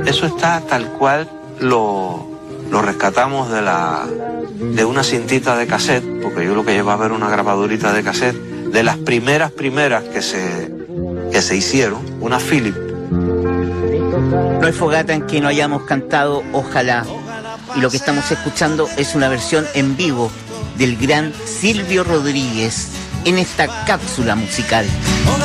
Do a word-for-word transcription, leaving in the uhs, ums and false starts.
Eso está tal cual lo, lo rescatamos de, la, de una cintita de cassette, porque yo lo que llevaba era una grabadurita de cassette, de las primeras primeras que se, que se hicieron, una Philips. No hay fogata en que no hayamos cantado Ojalá. Y lo que estamos escuchando es una versión en vivo del gran Silvio Rodríguez en esta cápsula musical.